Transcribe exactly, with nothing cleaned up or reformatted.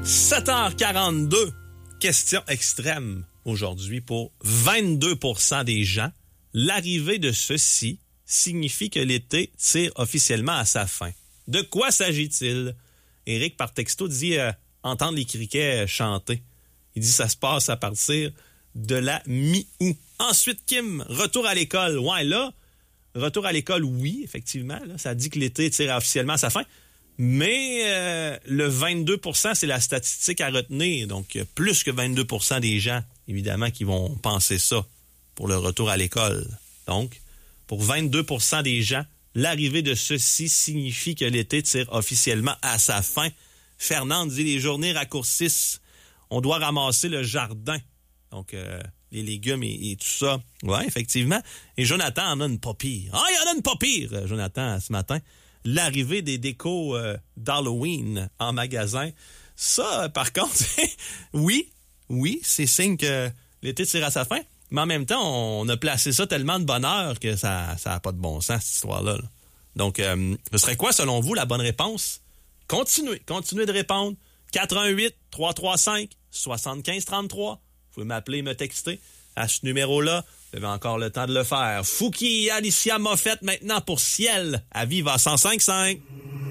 sept heures quarante-deux, question extrême aujourd'hui pour vingt-deux pour cent des gens. L'arrivée de ceci signifie que l'été tire officiellement à sa fin. De quoi s'agit-il? Éric, par texto, dit euh, entendre les criquets chanter. Il dit ça se passe à partir de la mi-août. Ensuite, Kim, retour à l'école. Ouais, là, retour à l'école, oui, effectivement. Là, ça dit que l'été tire officiellement à sa fin. Mais euh, le vingt-deux pour cent, c'est la statistique à retenir. Donc, plus que vingt-deux pour cent des gens, évidemment, qui vont penser ça pour le retour à l'école. Donc, pour vingt-deux pour cent des gens, l'arrivée de ceci signifie que l'été tire officiellement à sa fin. Fernande dit les journées raccourcissent. On doit ramasser le jardin. Donc, euh, les légumes et, et tout ça. Oui, effectivement. Et Jonathan en a une pas pire. Ah, il en a une pas pire, Jonathan, ce matin. L'arrivée des décos euh, d'Halloween en magasin. Ça, par contre, oui, oui, c'est signe que l'été tire à sa fin. Mais en même temps, on a placé ça tellement de bonheur que ça n'a pas de bon sens, cette histoire-là. Là. Donc, euh, ce serait quoi, selon vous, la bonne réponse? Continuez, continuez de répondre. quatre un huit, trois trois cinq, sept cinq trois trois. Vous pouvez m'appeler et me texter à ce numéro-là. Vous avez encore le temps de le faire. Fouki et Alicia Moffett maintenant pour Ciel à Viva cent cinq virgule cinq.